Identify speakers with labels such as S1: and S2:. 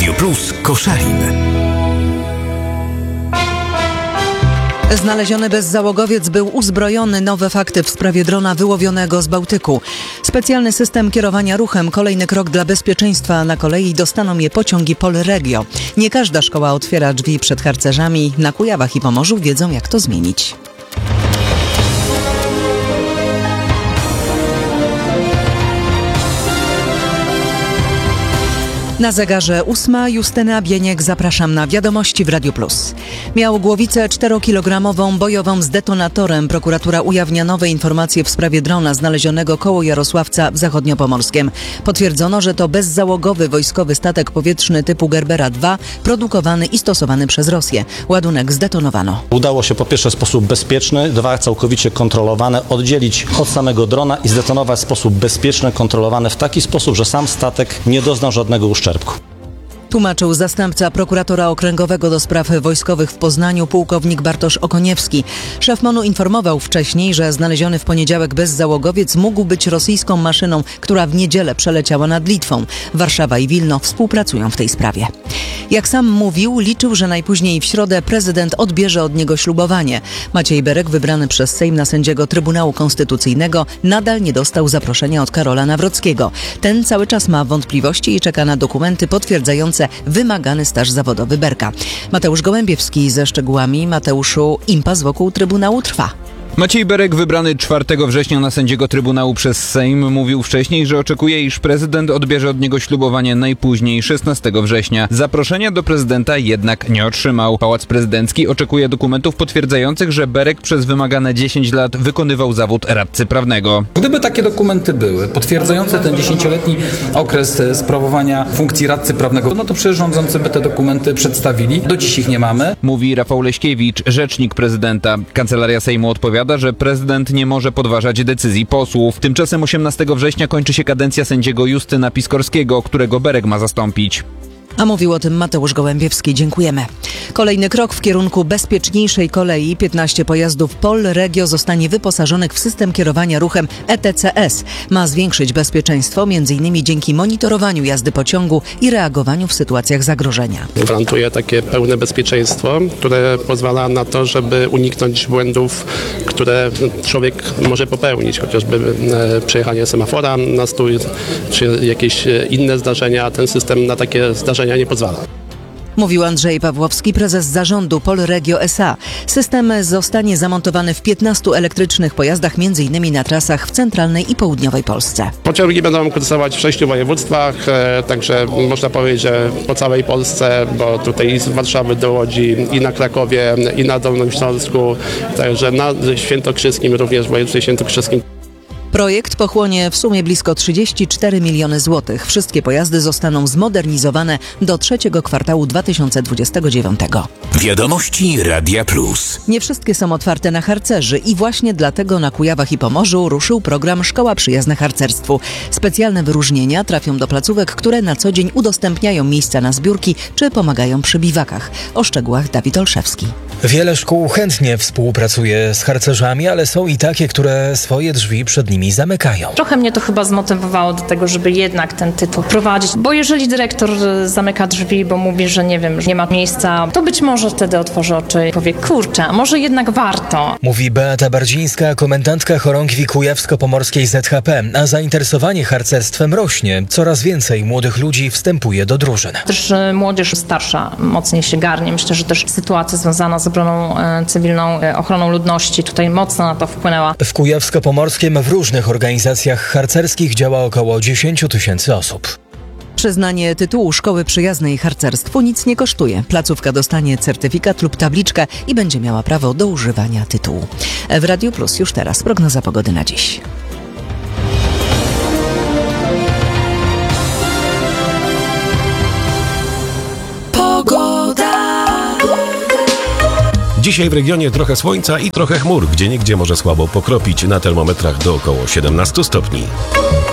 S1: Radio Plus Koszalin.
S2: Znaleziony bezzałogowiec był uzbrojony. Nowe fakty w sprawie drona wyłowionego z Bałtyku. Specjalny system kierowania ruchem. Kolejny krok dla bezpieczeństwa na kolei. Dostaną je pociągi Polregio. Nie każda szkoła otwiera drzwi przed harcerzami. Na Kujawach i Pomorzu wiedzą, jak to zmienić. Na zegarze 8. Justyna Bieniek. Zapraszam na wiadomości w Radiu Plus. Miał głowicę 4-kilogramową bojową z detonatorem. Prokuratura ujawnia nowe informacje w sprawie drona znalezionego koło Jarosławca w Zachodniopomorskiem. Potwierdzono, że to bezzałogowy wojskowy statek powietrzny typu Gerbera 2, produkowany i stosowany przez Rosję. Ładunek zdetonowano.
S3: Udało się po pierwsze w sposób bezpieczny, dwa całkowicie kontrolowane, oddzielić od samego drona i zdetonować w sposób bezpieczny, kontrolowany w taki sposób, że sam statek nie doznał żadnego uszczerbku.
S2: Tłumaczył zastępca prokuratora okręgowego do spraw wojskowych w Poznaniu pułkownik Bartosz Okoniewski. Szef MON-u informował wcześniej, że znaleziony w poniedziałek bezzałogowiec mógł być rosyjską maszyną, która w niedzielę przeleciała nad Litwą. Warszawa i Wilno współpracują w tej sprawie. Jak sam mówił, liczył, że najpóźniej w środę prezydent odbierze od niego ślubowanie. Maciej Berek, wybrany przez Sejm na sędziego Trybunału Konstytucyjnego, nadal nie dostał zaproszenia od Karola Nawrockiego. Ten cały czas ma wątpliwości i czeka na dokumenty potwierdzające wymagany staż zawodowy Berka. Mateusz Gołębiewski ze szczegółami. Mateuszu, impas wokół Trybunału trwa.
S4: Maciej Berek, wybrany 4 września na sędziego Trybunału przez Sejm, mówił wcześniej, że oczekuje, iż prezydent odbierze od niego ślubowanie najpóźniej 16 września. Zaproszenia do prezydenta jednak nie otrzymał. Pałac Prezydencki oczekuje dokumentów potwierdzających, że Berek przez wymagane 10 lat wykonywał zawód radcy prawnego.
S5: Gdyby takie dokumenty były potwierdzające ten 10-letni okres sprawowania funkcji radcy prawnego, no to przecież rządzący by te dokumenty przedstawili. Do dziś ich nie mamy.
S4: Mówi Rafał Leśkiewicz, rzecznik prezydenta. Kancelaria Sejmu odpowiada, że prezydent nie może podważać decyzji posłów. Tymczasem 18 września kończy się kadencja sędziego Justyna Piskorskiego, którego Berek ma zastąpić.
S2: A mówił o tym Mateusz Gołębiewski. Dziękujemy. Kolejny krok w kierunku bezpieczniejszej kolei. 15 pojazdów Polregio zostanie wyposażonych w system kierowania ruchem ETCS. Ma zwiększyć bezpieczeństwo m.in. dzięki monitorowaniu jazdy pociągu i reagowaniu w sytuacjach zagrożenia.
S6: Gwarantuje takie pełne bezpieczeństwo, które pozwala na to, żeby uniknąć błędów, które człowiek może popełnić, chociażby przejechanie semafora na stój, czy jakieś inne zdarzenia. Ten system na takie zdarzenia nie pozwala.
S2: Mówił Andrzej Pawłowski, prezes zarządu Polregio S.A. System zostanie zamontowany w 15 elektrycznych pojazdach, m.in. na trasach w centralnej i południowej Polsce.
S6: Pociągi będą kursować w 6 województwach, także można powiedzieć, że po całej Polsce, bo tutaj i z Warszawy do Łodzi, i na Krakowie, i na Dolnym Śląsku, także na Świętokrzyskim, również w województwie świętokrzyskim.
S2: Projekt pochłonie w sumie blisko 34 miliony złotych. Wszystkie pojazdy zostaną zmodernizowane do 3 kwartału 2029.
S1: Wiadomości Radia Plus.
S2: Nie wszystkie są otwarte na harcerzy i właśnie dlatego na Kujawach i Pomorzu ruszył program Szkoła Przyjazna Harcerstwu. Specjalne wyróżnienia trafią do placówek, które na co dzień udostępniają miejsca na zbiórki czy pomagają przy biwakach. O szczegółach Dawid Olszewski.
S7: Wiele szkół chętnie współpracuje z harcerzami, ale są i takie, które swoje drzwi przed nimi zamykają.
S8: Trochę mnie to chyba zmotywowało do tego, żeby jednak ten tytuł prowadzić, bo jeżeli dyrektor zamyka drzwi, bo mówi, że nie wiem, że nie ma miejsca, to być może wtedy otworzy oczy i powie, kurczę, a może jednak warto.
S7: Mówi Beata Bardzińska, komendantka chorągwi kujawsko-pomorskiej ZHP, a zainteresowanie harcerstwem rośnie. Coraz więcej młodych ludzi wstępuje do drużyn.
S8: Też młodzież starsza mocniej się garnie. Myślę, że też sytuacja związana z obroną cywilną, ochroną ludności tutaj mocno na to wpłynęła.
S7: W Kujawsko-Pomorskiem w różnych organizacjach harcerskich działa około 10 000 osób.
S2: Przyznanie tytułu Szkoły Przyjaznej Harcerstwu nic nie kosztuje. Placówka dostanie certyfikat lub tabliczkę i będzie miała prawo do używania tytułu. W Radiu Plus już teraz prognoza pogody na dziś.
S9: Dzisiaj w regionie trochę słońca i trochę chmur, gdzieniegdzie może słabo pokropić, na termometrach do około 17 stopni.